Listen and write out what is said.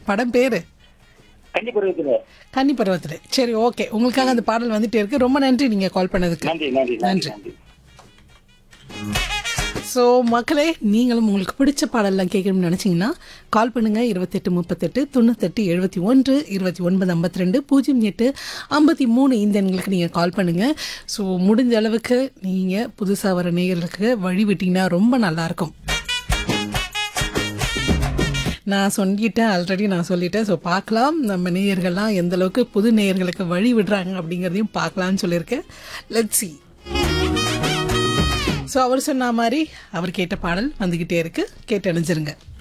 படம் பேரு கன்னி பருவத்துல. கன்னி பருவத்தில். சரி, ஓகே, உங்களுக்காக அந்த பாடல் வந்துட்டே இருக்கு. ரொம்ப நன்றி நீங்க கால் பண்ணதுக்கு. நன்றி நன்றி நன்றி நன்றி. ஸோ மக்களே, நீங்களும் உங்களுக்கு பிடிச்ச பாடலாம் கேட்கணும்னு நினச்சிங்கன்னா கால் பண்ணுங்கள். 28 38 98 71 29 52 08 53 இந்த எண்களுக்கு நீங்கள் கால் பண்ணுங்கள். ஸோ முடிஞ்ச அளவுக்கு நீங்கள் புதுசாக வர நேயர்களுக்கு வழி விட்டிங்கன்னா ரொம்ப நல்லாயிருக்கும். நான் ஆல்ரெடி நான் சொல்லிட்டேன். ஸோ பார்க்கலாம் நம்ம நேயர்கள்லாம் எந்த அளவுக்கு புது நேயர்களுக்கு வழி விடுறாங்க அப்படிங்கிறதையும் பார்க்கலான்னு சொல்லியிருக்கேன். Let's see. ஸோ அவர் சொன்ன மாதிரி அவர் கேட்ட பாடல் வந்துக்கிட்டே இருக்கு. கேட்டு அணிஞ்சிருங்க.